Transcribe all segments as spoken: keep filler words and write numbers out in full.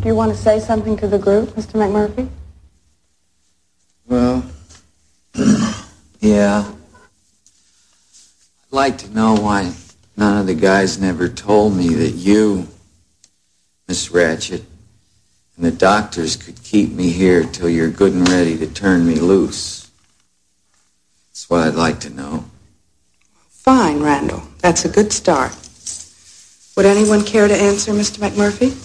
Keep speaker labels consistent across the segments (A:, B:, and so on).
A: Do you want to say something to the group, Mister McMurphy?
B: Well, yeah. I'd like to know why none of the guys never told me that you, Miss Ratched, and the doctors could keep me here till you're good and ready to turn me loose. That's what I'd like to know.
A: Fine, Randall. That's a good start. Would anyone care to answer, Mister McMurphy?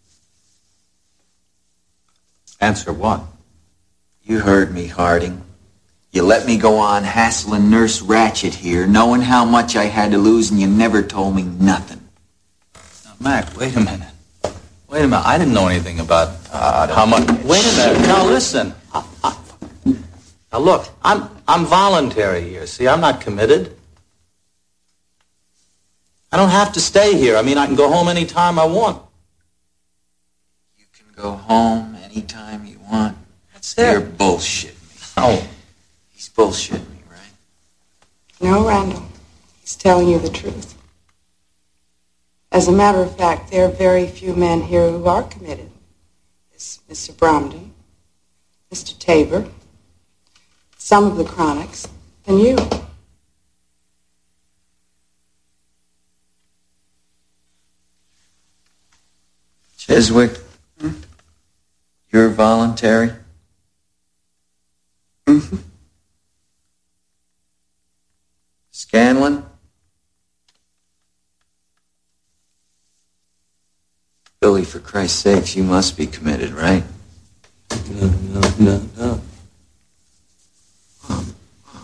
C: Answer what?
B: You heard me, Harding. You let me go on hassling Nurse Ratched here, knowing how much I had to lose, and you never told me nothing.
C: Now, Mac, wait a minute. Wait a minute. I didn't know anything about uh, how much... Wait a minute. Now, listen. Uh, uh, now, look, I'm, I'm voluntary here. See, I'm not committed. I don't have to stay here. I mean, I can go home anytime I want.
B: You can go home anytime you want.
C: That's it.
B: You're bullshitting me.
C: No.
B: He's bullshitting me, right?
A: No, Randall. He's telling you the truth. As a matter of fact, there are very few men here who are committed. There's Mister Bromden, Mister Tabor, some of the Chronics, and you.
B: Cheswick, hmm? You're voluntary?
D: Mm-hmm.
B: Scanlon? Billy, for Christ's sakes, you must be committed, right?
C: No, no, no, no.
B: Um, um,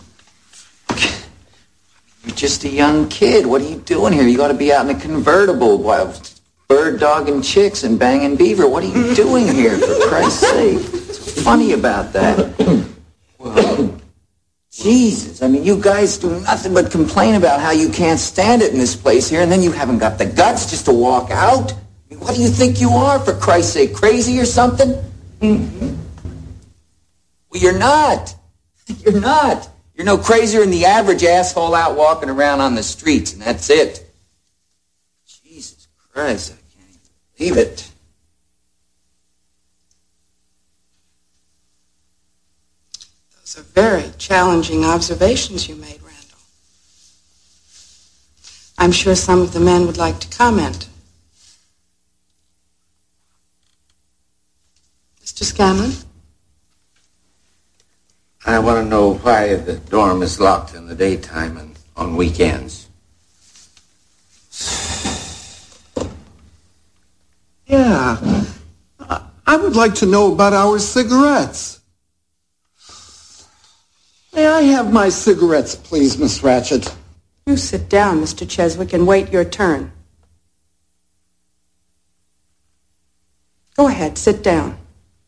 B: you're just a young kid. What are you doing here? You ought to be out in a convertible while bird dogging chicks and banging beaver. What are you doing here, for Christ's sake? What's funny about that? Well, Jesus, I mean, you guys do nothing but complain about how you can't stand it in this place here, and then you haven't got the guts just to walk out? I mean, what do you think you are, for Christ's sake, crazy or something? Mm-hmm. Well, you're not. You're not. You're no crazier than the average asshole out walking around on the streets, and that's it. Jesus Christ, I can't even believe it.
A: Those are very challenging observations you made, Randall. I'm sure some of the men would like to comment. Mister Scanlon?
D: I want to know why the dorm is locked in the daytime and on weekends.
E: Yeah. I would like to know about our cigarettes. May I have my cigarettes, please, Miss Ratched?
A: You sit down, Mister Cheswick, and wait your turn. Go ahead, sit down.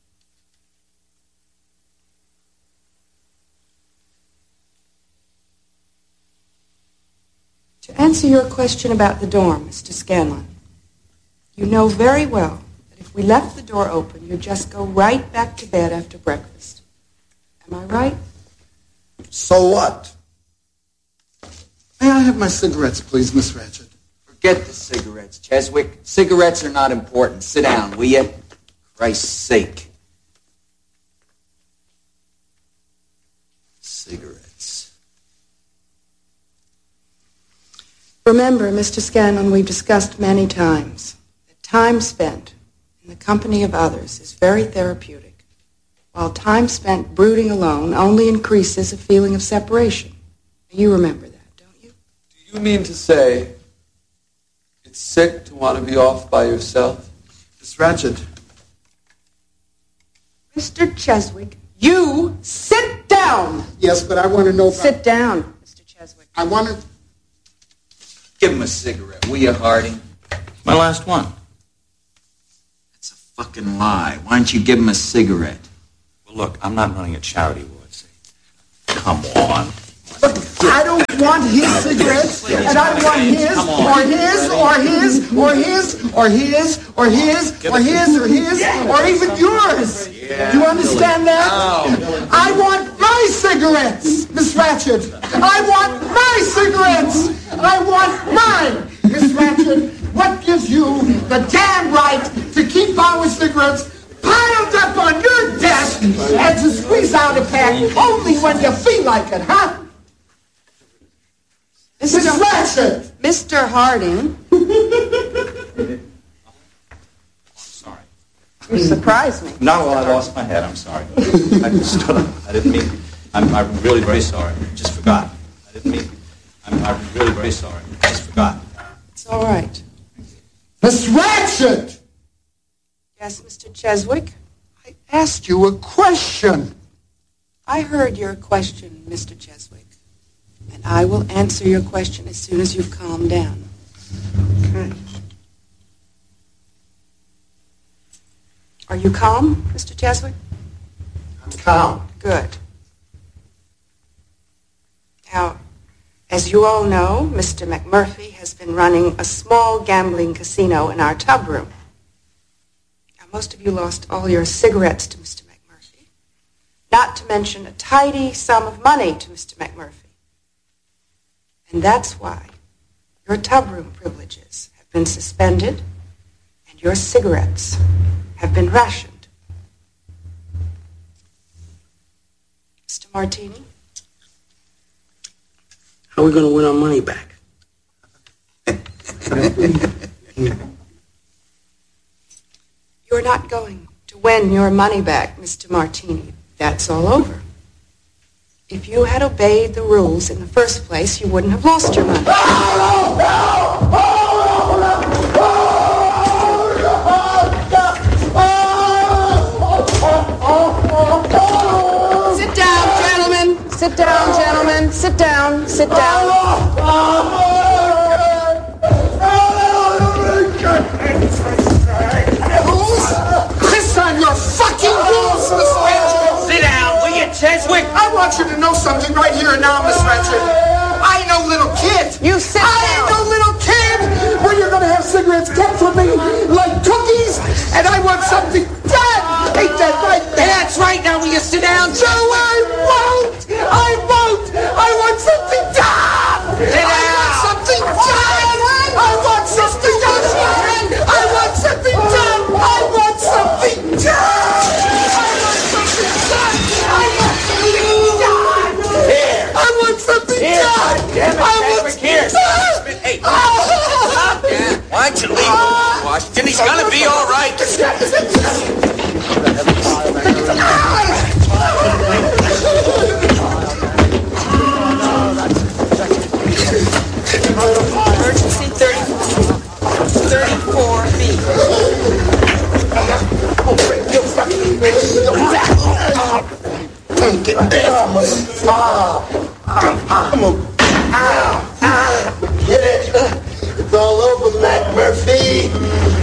A: To answer your question about the dorm, Mister Scanlon, you know very well that if we left the door open, you'd just go right back to bed after breakfast. Am I right?
E: So what? May I have my cigarettes, please, Miss Ratched?
B: Forget the cigarettes, Cheswick. Cigarettes are not important. Sit down, will you? Christ's sake. Cigarettes.
A: Remember, Mister Scanlon, we've discussed many times that time spent in the company of others is very therapeutic, while time spent brooding alone only increases a feeling of separation. You remember that, don't you?
F: Do you mean to say it's sick to want to be off by yourself?
E: Miss Ratched.
A: Mister Cheswick, you sit down!
E: Yes, but I want to know...
A: Sit down, Mister Cheswick.
E: I want to...
B: Give him a cigarette, will you, Harding?
C: My last one.
B: That's a fucking lie. Why don't you give him a cigarette?
C: Well, look, I'm not running a charity ward. Come on.
E: But I don't want his cigarettes, and I don't want his, or his, or his, or his, or his, or his, or his, or his, or even yours. Do you understand that? I want my cigarettes, Miss Ratched. I want my cigarettes. I want mine, Miss Ratched. What gives you the damn right to keep power cigarettes piled up on your desk and to squeeze out a pack only when you feel like it, huh?
A: Mister
E: Distraction!
A: Mister Harding.
C: Sorry.
A: You surprised me.
C: No, well, I lost my head. I'm sorry. I stood up. I didn't mean. I'm, I'm really very sorry. Just forgot. I didn't mean. I'm, I'm really very sorry. Just forgot.
A: It's all right.
E: Miss Ratchet!
A: Yes, Mister Cheswick?
E: I asked you a question.
A: I heard your question, Mister Cheswick. And I will answer your question as soon as you've calmed down.
E: Okay.
A: Are you calm, Mister Cheswick?
E: I'm calm.
A: Good. Now, as you all know, Mister McMurphy has been running a small gambling casino in our tub room. Now, most of you lost all your cigarettes to Mister McMurphy, not to mention a tidy sum of money to Mister McMurphy. And that's why your tub room privileges have been suspended and your cigarettes have been rationed. Mister Martini?
G: How are we going to win our money back?
A: You're not going to win your money back, Mister Martini. That's all over. If you had obeyed the rules in the first place, you wouldn't have lost your money. Sit down, gentlemen. Sit down, gentlemen. Sit down. Sit down.
E: Piss on your fucking rules, Miss Ratchet!
G: Sit down, will you, Cheswick?
E: I want you to know something right here and now, Miss Ratchet. I ain't no little kid.
A: You sit
E: I
A: down.
E: ain't no little kid where you're gonna have cigarettes kept from me like cookies, and I want something done. Ain't that right?
G: That's right, now will you sit down,
E: No, I won't. I won't. I want something done.
G: Sit
E: I
G: down.
E: want something done. I want something done. I want something done. I want something done. I want something done. I want something done.
G: Here.
E: I want something
G: Here,
E: done.
G: goddammit,
E: I want
G: Cheswick, here.
E: something done.
G: Hey, stop that. Why don't you leave him, Washington? He's gonna be all right.
A: Emergency thirty-four B.
E: Get down, motherfucker. I'm a... Ow. Ow. Get it. It's all over, McMurphy.